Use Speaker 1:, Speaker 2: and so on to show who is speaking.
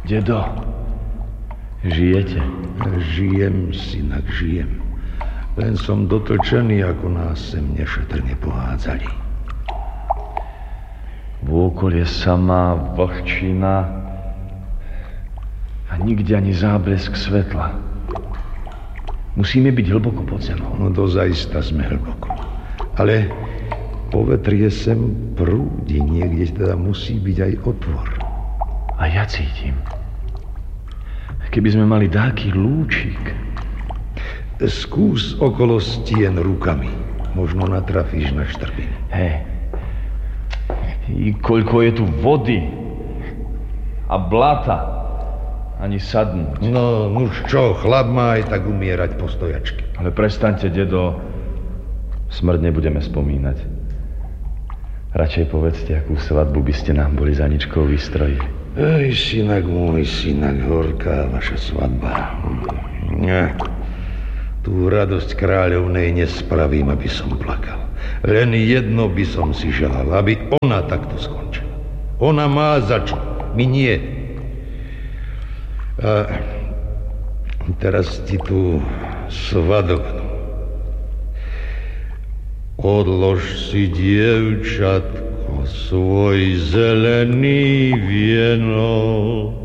Speaker 1: Dedo, žijete?
Speaker 2: Žijem, synak, žijem. Len som dotlčený, ako nás sem nešetrne pohádzali.
Speaker 1: Vôkol je samá vlhčina a nikde ani záblesk svetla. Musíme byť hlboko pod zemou.
Speaker 2: No dozajista sme hlboko. Ale povetrie sem prúdi, niekde teda musí byť aj otvor.
Speaker 1: A ja cítim. Keby sme mali dáky lúčik.
Speaker 2: Skús okolo stien rukami. Možno natrafíš na štrbinu.
Speaker 1: Hej. I koľko je tu vody a blata. Ani sadnúť.
Speaker 2: No, nuž čo, chlap má aj tak umierať po stojačke.
Speaker 1: Ale prestaňte, dedo. Smrť nebudeme spomínať. Radšej povedzte, akú svadbu by ste nám boli za Aničkou vystrojili.
Speaker 2: Ej, synak môj, synak, horká vaša svadba. Ja, tú radosť kráľovnej nespravím, aby som plakal. Len jedno by som si želal, aby ona takto skončila. Ona má za čo, my nie. A teraz ti tú svadobnú. Odlož si, dievčatko, svoj zelený vienok.